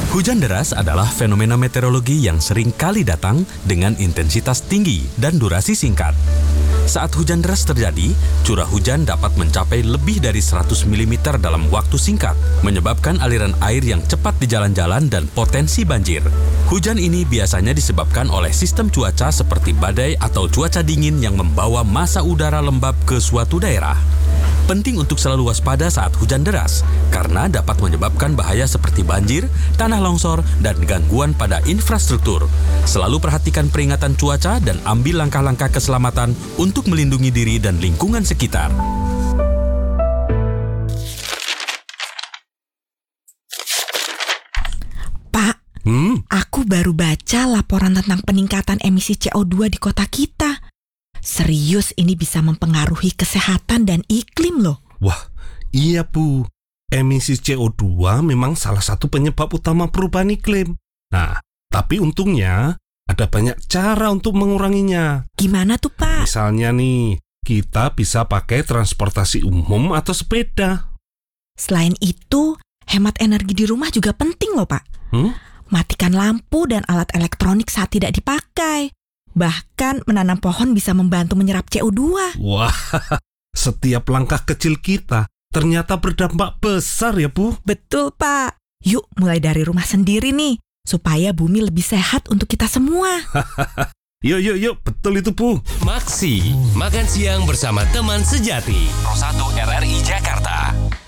Hujan deras adalah fenomena meteorologi yang sering kali datang dengan intensitas tinggi dan durasi singkat. Saat hujan deras terjadi, curah hujan dapat mencapai lebih dari 100 mm dalam waktu singkat, menyebabkan aliran air yang cepat di jalan-jalan dan potensi banjir. Hujan ini biasanya disebabkan oleh sistem cuaca seperti badai atau cuaca dingin yang membawa massa udara lembab ke suatu daerah. Penting untuk selalu waspada saat hujan deras, karena dapat menyebabkan bahaya seperti banjir, tanah longsor, dan gangguan pada infrastruktur. Selalu perhatikan peringatan cuaca dan ambil langkah-langkah keselamatan untuk melindungi diri dan lingkungan sekitar. Pak, aku baru baca laporan tentang peningkatan emisi CO2 di kota kita. Serius, ini bisa mempengaruhi kesehatan dan iklim loh. Wah, iya Bu. Emisi CO2 memang salah satu penyebab utama perubahan iklim. Nah, tapi untungnya ada banyak cara untuk menguranginya. Gimana tuh, Pak? Misalnya nih, kita bisa pakai transportasi umum atau sepeda. Selain itu, hemat energi di rumah juga penting loh, Pak. Matikan lampu dan alat elektronik saat tidak dipakai. Bahkan menanam pohon bisa membantu menyerap CO2. Wah, setiap langkah kecil kita ternyata berdampak besar ya Bu. Betul, Pak. Yuk mulai dari rumah sendiri nih, supaya bumi lebih sehat untuk kita semua. Yuk, betul itu Bu. Maksi, makan siang bersama teman sejati. Pro 1 RRI Jakarta.